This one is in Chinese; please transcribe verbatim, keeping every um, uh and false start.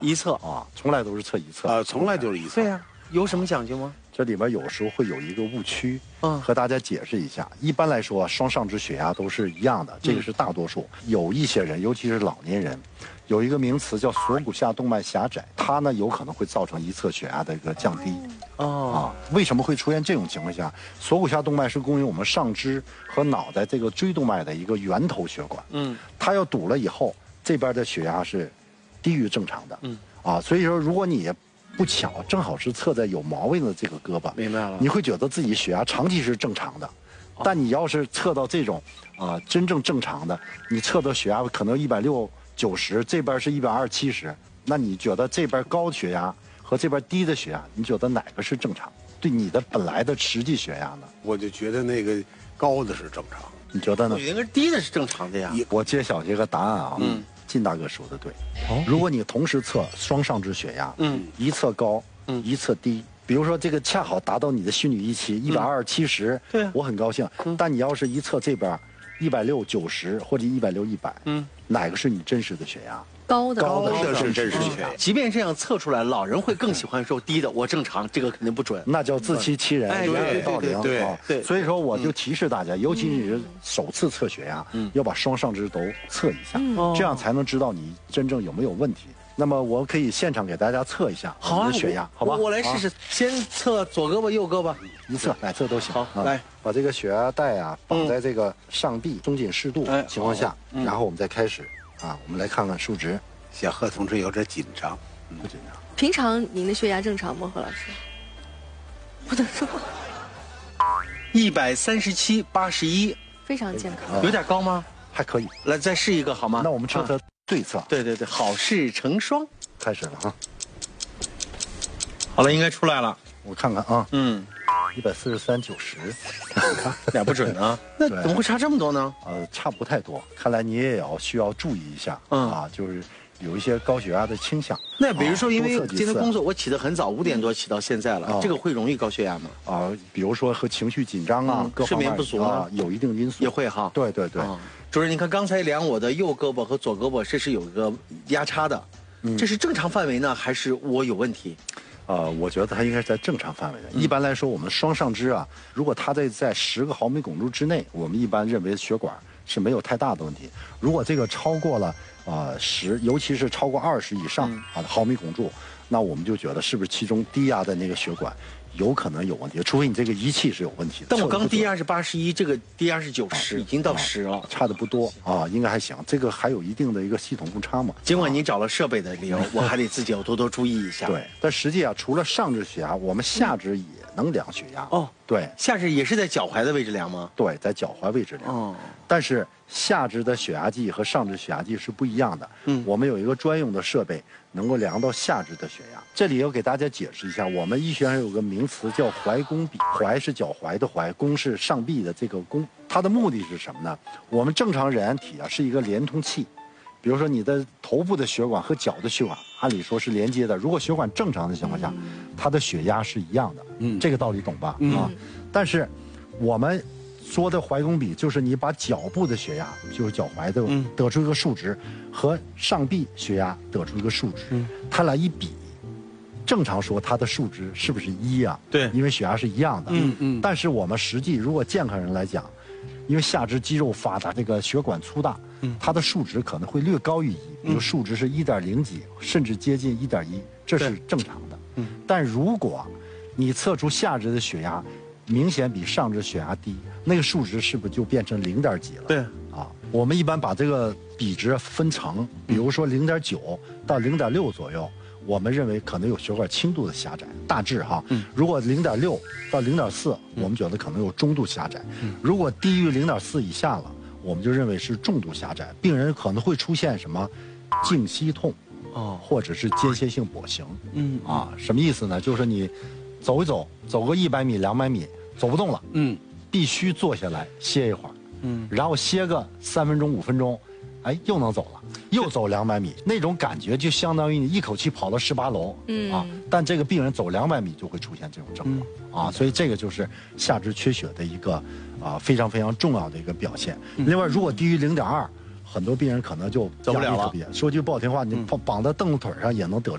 一侧啊，从来都是测一侧啊，从来就是一侧。 对呀、啊，有什么讲究吗？ 这里边有时候会有一个误区， 嗯， 和大家解释一下。一般来说，双上肢血压都是一样的，这个是大多数。嗯、有一些人，尤其是老年人，有一个名词叫锁骨下动脉狭窄，它呢有可能会造成一侧血压的一个降低。 哦， 啊，为什么会出现这种情况下？锁骨下动脉是供应我们上肢和脑袋这个椎动脉的一个源头血管。嗯，它要堵了以后，这边的血压是低于正常的。嗯，啊，所以说如果你不巧正好是侧在有毛病的这个胳膊， 明白了， 你会觉得自己血压长期是正常的，但你要是测到这种啊、呃、真正正常的，你测到血压可能一百六九十，这边是一百二七十，那你觉得这边高的血压和这边低的血压，你觉得哪个是正常？对你的本来的实际血压呢？ 我就觉得那个高的是正常， 你觉得呢？ 我觉得低的是正常的呀。 我揭晓这个答案啊。嗯。靳大哥说的对，哦、如果你同时测双上肢血压，嗯，一侧高，嗯，一侧低，比如说这个恰好达到你的心率预期一百二七十，对，我很高兴。嗯、但你要是一侧这边一百六九十或者一百六一百，嗯，哪个是你真实的血压？ 高的高的是真实血压。 即便这样测出来，老人会更喜欢说低的，我正常，这个肯定不准。 那叫自欺欺人， 哎， 掩耳盗铃。 对对，所以说我就提示大家，尤其是首次测血压，嗯，要把双上肢都测一下，这样才能知道你真正有没有问题。那么我可以现场给大家测一下我们的血压，好吧？ 我来试试，先测左胳膊、右胳膊， 一侧哪侧都行。 好，来把这个血压带啊绑在这个上臂松紧适度情况下，然后我们再开始啊，我们来看看数值。 小贺同志有点紧张， 不紧张。 平常您的血压正常吗，何老师？不能说。 一百三十七八十一， 非常健康。 有点高吗？ 还可以。 来，再试一个好吗？ 那我们测测对侧。 对对对，好事成双。 开始了哈。 好了，应该出来了。 我看看啊。嗯。一百四十三九十， 你看俩不准啊？那怎么会差这么多呢？ 呃，差不太多。看来你也要需要注意一下，嗯啊，就是有一些高血压的倾向。 那比如说，因为今天工作我起得很早，五点多起到现在了，这个会容易高血压吗？ 啊，比如说和情绪紧张啊，各睡眠不足啊， 有一定因素也会哈。 对对对。 主任，你看刚才量我的右胳膊和左胳膊，这是有一个压差的，这是正常范围呢，还是我有问题？ 呃，我觉得它应该是在正常范围内。一般来说，我们双上肢啊，如果它在在十个毫米汞柱之内，我们一般认为血管是没有太大的问题。如果这个超过了啊十，尤其是超过二十以上啊毫米汞柱，那我们就觉得是不是其中低压的那个血管有可能有问题，除非你这个仪器是有问题的。 但我刚低压是八十一，这个低压是九十，已经到十了， 差的不多啊，应该还行。这个还有一定的一个系统误差嘛。 尽管你找了设备的理由，我还得自己要多多注意一下。 对，但实际啊，除了上肢血压，我们下肢也能量血压。哦，对， 下肢也是在脚踝的位置量吗？ 对，在脚踝位置量。哦，但是下肢的血压计和上肢血压计是不一样的。嗯，我们有一个专用的设备，能够量到下肢的血压。这里要给大家解释一下，我们医学上有个名词叫踝弓比，踝是脚踝的踝，弓是上臂的这个弓。它的目的是什么呢？我们正常人体啊是一个连通器，比如说你的头部的血管和脚的血管，按理说是连接的。如果血管正常的情况下，它的血压是一样的。嗯，这个道理懂吧？嗯、啊，但是我们说的踝弓比，就是你把脚部的血压，就是脚踝的，得出一个数值，和上臂血压得出一个数值，嗯、它俩一比。正常说它的数值是不是一啊？ 对， 因为血压是一样的。嗯嗯。但是我们实际如果健康人来讲，因为下肢肌肉发达，这个血管粗大，嗯，它的数值可能会略高于一，比如数值是一点零几，甚至接近一点一，这是正常的。嗯。但如果你测出下肢的血压明显比上肢血压低，那个数值是不是就变成零点几了？ 对。 啊，我们一般把这个比值分层，比如说零点九到零点六左右。我们认为可能有血管轻度的狭窄，大致哈。嗯、如果零点六到零点四，我们觉得可能有中度狭窄。嗯、如果低于零点四以下了，我们就认为是重度狭窄。病人可能会出现什么颈息痛，哦，或者是间歇性跛行。嗯啊，什么意思呢？就是你走一走，走个一百米、两百米，走不动了，嗯，必须坐下来歇一会儿，嗯，然后歇个三分钟、五分钟。哎，又能走了，又走两百米，那种感觉就相当于你一口气跑了十八楼，嗯啊。但这个病人走两百米就会出现这种症状、嗯、啊，所以这个就是下肢缺血的一个啊非常非常重要的一个表现。嗯、另外，如果低于零点二，很多病人可能就走不了了。 说句不好听话，你绑绑在凳子腿上也能得。